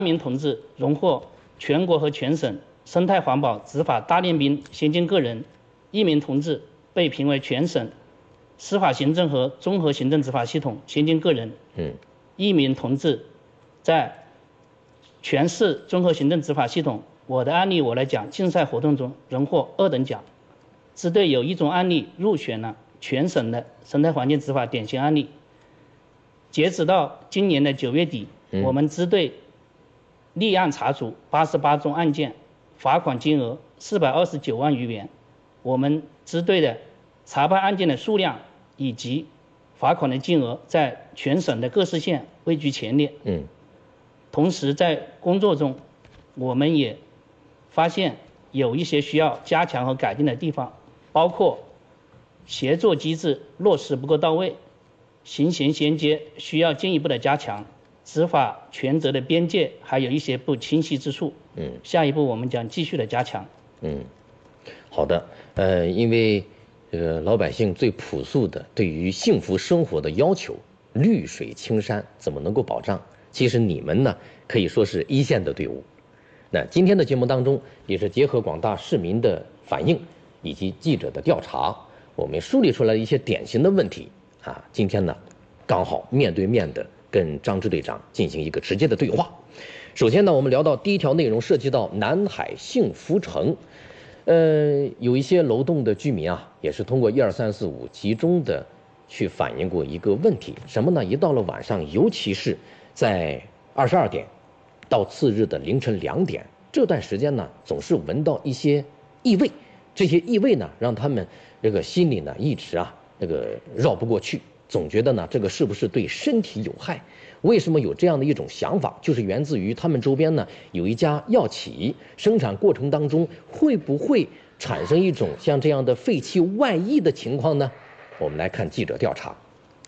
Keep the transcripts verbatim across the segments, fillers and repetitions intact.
名同志荣获全国和全省生态环保执法大练兵先进个人，一名同志被评为全省司法行政和综合行政执法系统先进个人， 嗯， 一名同志在全市综合行政执法系统我的案例我来讲竞赛活动中荣获二等奖。支队有一种案例入选了全省的生态环境执法典型案例。截止到今年的九月底， 嗯、 我们支队立案查处八十八宗案件，罚款金额四百二十九万余元。我们支队的查办案件的数量以及罚款的金额在全省的各市县位居前列。 嗯， 同时在工作中，我们也发现有一些需要加强和改进的地方，包括协作机制落实不够到位，刑刑衔接需要进一步的加强，执法权责的边界还有一些不清晰之处。 嗯， 下一步我们将继续的加强。 嗯，好的。呃，因为这个老百姓最朴素的对于幸福生活的要求，绿水青山怎么能够保障？其实你们呢，可以说是一线的队伍。那今天的节目当中，也是结合广大市民的反映以及记者的调查，我们梳理出来一些典型的问题啊。今天呢，刚好面对面的跟张支队长进行一个直接的对话。首先呢，我们聊到第一条内容，涉及到南海幸福城，呃，有一些楼栋的居民啊，也是通过一二三四五集中的去反映过一个问题，什么呢？一到了晚上，尤其是在二十二点到次日的凌晨两点这段时间呢，总是闻到一些异味，这些异味呢，让他们这个心里呢一直啊这个绕不过去，总觉得呢这个是不是对身体有害？为什么有这样的一种想法？就是源自于他们周边呢有一家药企，生产过程当中会不会产生一种像这样的废气外溢的情况呢？我们来看记者调查。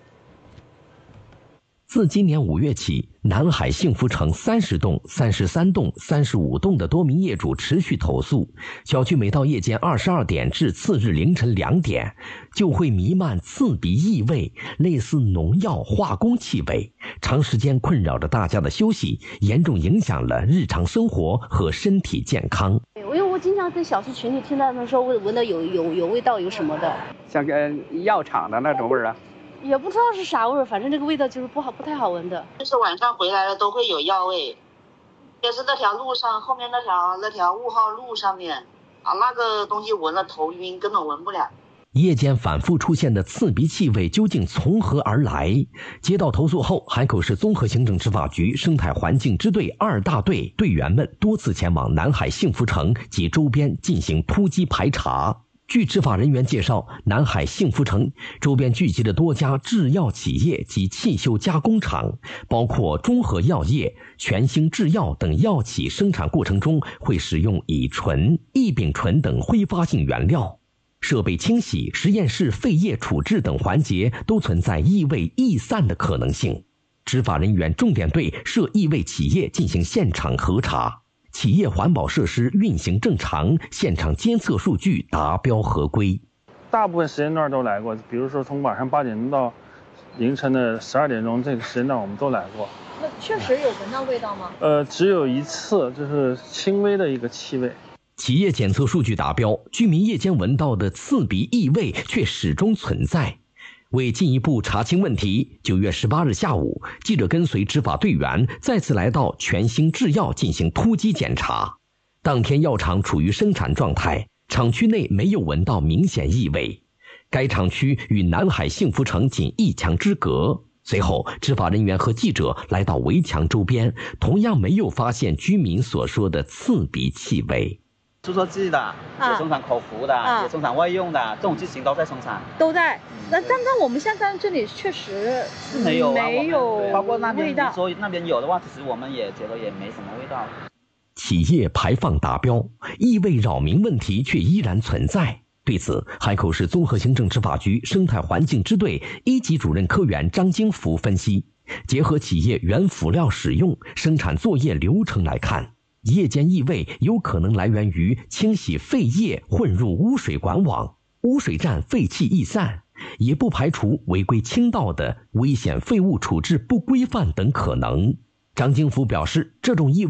自今年五月起，南海幸福城三十栋、三十三栋、三十五栋的多名业主持续投诉，小区每到夜间二十二点至次日凌晨两点，就会弥漫刺鼻异味，类似农药、化工气味，长时间困扰着大家的休息，严重影响了日常生活和身体健康。 因为我经常在小区群里听到他们说闻到有有有味道有什么的， 像个药厂的那种味儿啊。 也不知道是啥味儿，反正这个味道就是不好，不太好闻的。 就是晚上回来了都会有药味，就是那条路上后面那条那条五号路上面啊，那个东西闻了头晕，根本闻不了。 夜间反复出现的刺鼻气味究竟从何而来？接到投诉后，海口市综合行政执法局生态环境支队二大队队员们多次前往南海幸福城及周边进行突击排查。据执法人员介绍，南海幸福城周边聚集了多家制药企业及汽修加工厂，包括中和药业、全兴制药等药企，生产过程中会使用乙醇、异丙醇等挥发性原料，设备清洗、实验室废液处置等环节都存在异味逸散的可能性。执法人员重点对涉异味企业进行现场核查，企业环保设施运行正常，现场监测数据达标合规。 大部分时间段都来过，比如说从晚上八点钟到凌晨的十二点钟，这个时间段我们都来过。 那确实有闻到味道吗？ 呃，只有一次，就是轻微的一个气味。 企业检测数据达标，居民夜间闻到的刺鼻异味却始终存在。为进一步查清问题，九月十八日下午，记者跟随执法队员再次来到全兴制药进行突击检查。当天药厂处于生产状态，厂区内没有闻到明显异味。该厂区与南海幸福城仅一墙之隔。随后，执法人员和记者来到围墙周边，同样没有发现居民所说的刺鼻气味。 注射剂的，也生产口服的，啊、也生产外用的，这种机型都在生产， 都在。那但但我们现在这里确实是没有、啊， 没有包括那边你说那边有的话，其实我们也觉得也没什么味道。 企业排放达标，异味扰民问题却依然存在。对此，海口市综合行政执法局生态环境支队一级主任科员张金福分析，结合企业原辅料使用、生产作业流程来看，夜间异味有可能来源于清洗废液混入污水管网，污水站废气逸散，也不排除违规倾倒的危险废物处置不规范等可能。张金福表示，这种异味